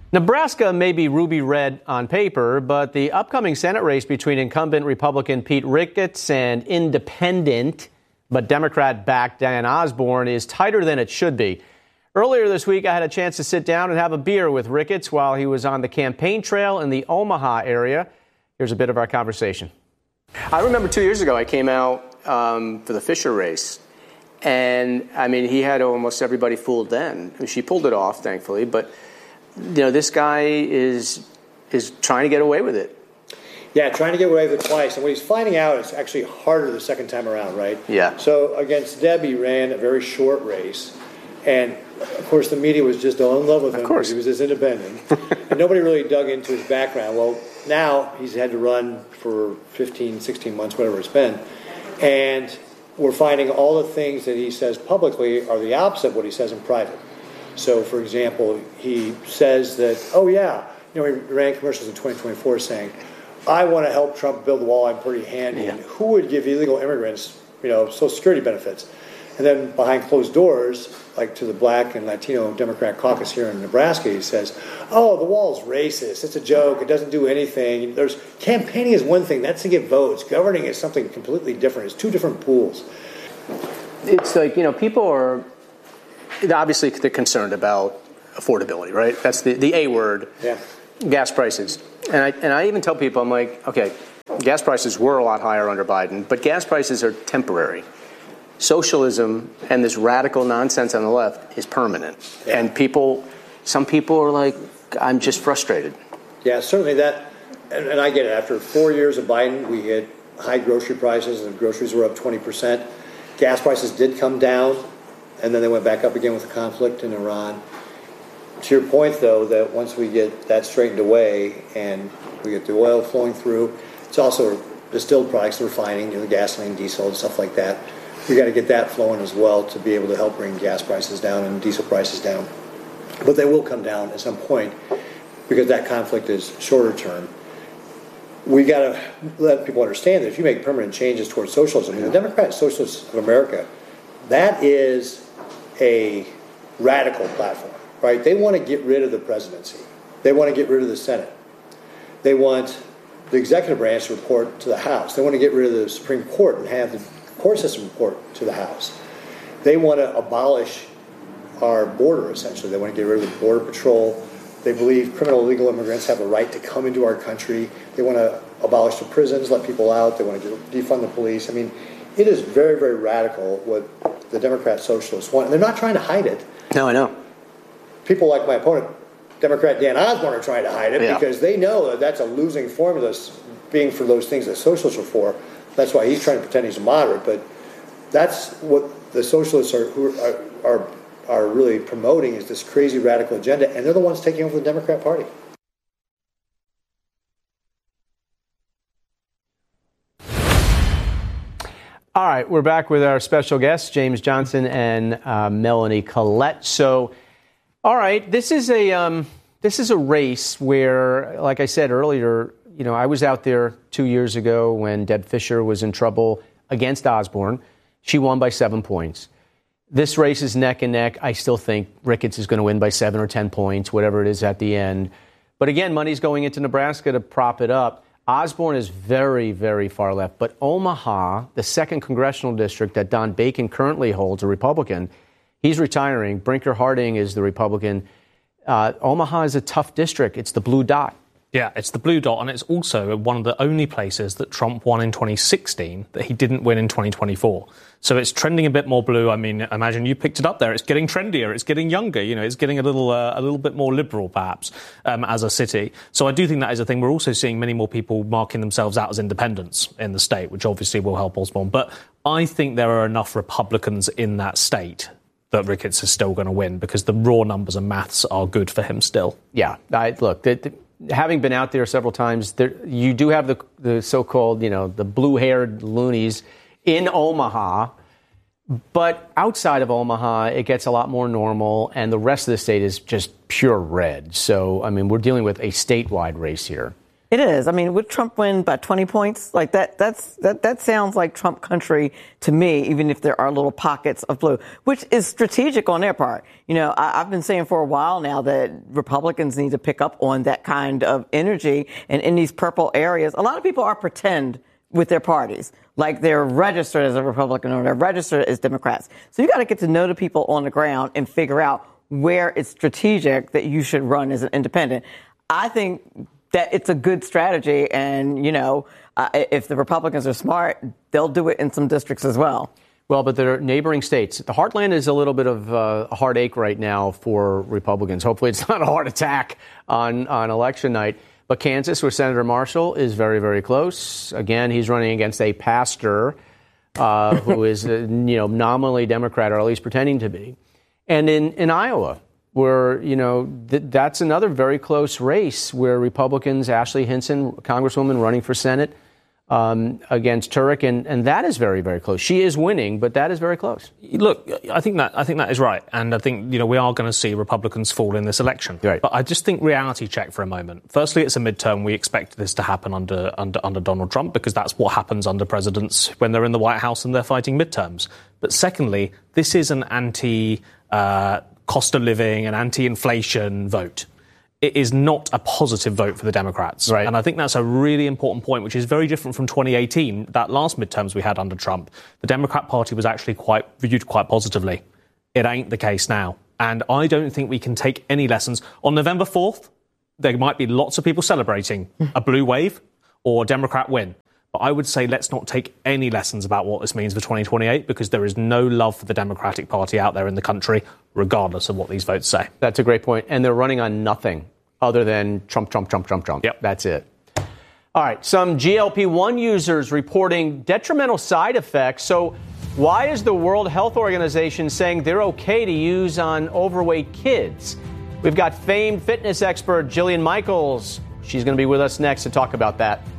Nebraska may be ruby red on paper, but the upcoming Senate race between incumbent Republican Pete Ricketts and independent but Democrat-backed Diane Osborne is tighter than it should be. Earlier this week, I had a chance to sit down and have a beer with Ricketts while he was on the campaign trail in the Omaha area. Here's a bit of our conversation. I remember 2 years ago, I came out for the Fisher race. And, I mean, he had almost everybody fooled then. She pulled it off, thankfully, but this guy is trying to get away with it. Yeah, trying to get away with it twice. And what he's finding out is actually harder the second time around, right? Yeah. So against Deb, he ran a very short race. And, of course, the media was just all in love with him because he was this independent. And nobody really dug into his background. Well, now he's had to run for 15, 16 months, whatever it's been. And we're finding all the things that he says publicly are the opposite of what he says in private. So, for example, he says that, he ran commercials in 2024 saying, I want to help Trump build the wall, I'm pretty handy. Yeah. And who would give illegal immigrants, Social Security benefits? And then behind closed doors, like to the black and Latino Democrat caucus here in Nebraska, he says, the wall's racist, it's a joke, it doesn't do anything. Campaigning is one thing, that's to get votes. Governing is something completely different. It's two different pools. It's like, people are... Obviously, they're concerned about affordability, right? That's the A word. Yeah. Gas prices. And I even tell people, I'm like, okay, gas prices were a lot higher under Biden, but gas prices are temporary. Socialism and this radical nonsense on the left is permanent. Yeah. And some people are like, I'm just frustrated. Yeah, certainly that. And I get it. After 4 years of Biden, we hit high grocery prices, and groceries were up 20%. Gas prices did come down. And then they went back up again with the conflict in Iran. To your point, though, that once we get that straightened away and we get the oil flowing through, it's also distilled products, the refining, the gasoline, diesel, and stuff like that. We got to get that flowing as well to be able to help bring gas prices down and diesel prices down. But they will come down at some point because that conflict is shorter term. We got to let people understand that if you make permanent changes towards socialism, the Democratic Socialists of America, that is a radical platform, right? They want to get rid of the presidency. They want to get rid of the Senate. They want the executive branch to report to the House. They want to get rid of the Supreme Court and have the court system report to the House. They want to abolish our border, essentially. They want to get rid of the Border Patrol. They believe criminal illegal immigrants have a right to come into our country. They want to abolish the prisons, let people out. They want to defund the police. I mean, it is very, very radical what the Democrat Socialists want. And they're not trying to hide it. No, I know. People like my opponent, Democrat Dan Osborne, are trying to hide it because they know that that's a losing formula, being for those things that socialists are for. That's why he's trying to pretend he's a moderate. But that's what the socialists are really promoting, is this crazy radical agenda. And they're the ones taking over the Democrat Party. All right, we're back with our special guests, James Johnson and Melanie Collette. So, all right, this is a race where, like I said earlier, I was out there 2 years ago when Deb Fischer was in trouble against Osborne. She won by 7 points. This race is neck and neck. I still think Ricketts is going to win by 7 or 10 points, whatever it is at the end. But again, money's going into Nebraska to prop it up. Osborne is very, very far left. But Omaha, the 2nd congressional district that Don Bacon currently holds, a Republican, he's retiring. Brinker Harding is the Republican. Omaha is a tough district. It's the blue dot. Yeah, it's the blue dot, and it's also one of the only places that Trump won in 2016 that he didn't win in 2024. So it's trending a bit more blue. I mean, imagine you picked it up there. It's getting trendier. It's getting younger. It's getting a little bit more liberal, perhaps, as a city. So I do think that is a thing. We're also seeing many more people marking themselves out as independents in the state, which obviously will help Osborne. But I think there are enough Republicans in that state that Ricketts is still going to win because the raw numbers and maths are good for him still. Yeah, look, having been out there several times, you do have the so-called, the blue-haired loonies in Omaha. But outside of Omaha, it gets a lot more normal, and the rest of the state is just pure red. So, I mean, we're dealing with a statewide race here. It is. I mean, would Trump win by 20 points? Like that sounds like Trump country to me, even if there are little pockets of blue, which is strategic on their part. You know, I've been saying for a while now that Republicans need to pick up on that kind of energy. And in these purple areas, a lot of people are pretend with their parties, like they're registered as a Republican or they're registered as Democrats. So you got to get to know the people on the ground and figure out where it's strategic that you should run as an independent. I think that it's a good strategy. And, you know, if the Republicans are smart, they'll do it in some districts as well. Well, but there are neighboring states. The heartland is a little bit of a heartache right now for Republicans. Hopefully it's not a heart attack on election night. But Kansas, where Senator Marshall is very, very close. Again, he's running against a pastor who is, nominally Democrat, or at least pretending to be. And in Iowa, where, that's another very close race where Republicans, Ashley Hinson, Congresswoman running for Senate, against Turek, and that is very, very close. She is winning, but that is very close. Look, I think that is right, and I think we are going to see Republicans fall in this election. Right. But I just think reality check for a moment. Firstly, it's a midterm. We expect this to happen under Donald Trump because that's what happens under presidents when they're in the White House and they're fighting midterms. But secondly, this is an anti cost of living and anti-inflation vote. It is not a positive vote for the Democrats. Right. And I think that's a really important point, which is very different from 2018, that last midterms we had under Trump. The Democrat Party was actually viewed quite positively. It ain't the case now. And I don't think we can take any lessons. On November 4th, there might be lots of people celebrating a blue wave or a Democrat win. But I would say let's not take any lessons about what this means for 2028 because there is no love for the Democratic Party out there in the country, regardless of what these votes say. That's a great point. And they're running on nothing other than Trump, Trump, Trump, Trump, Trump. Yep. That's it. All right. Some GLP-1 users reporting detrimental side effects. So why is the World Health Organization saying they're okay to use on overweight kids? We've got famed fitness expert Jillian Michaels. She's going to be with us next to talk about that.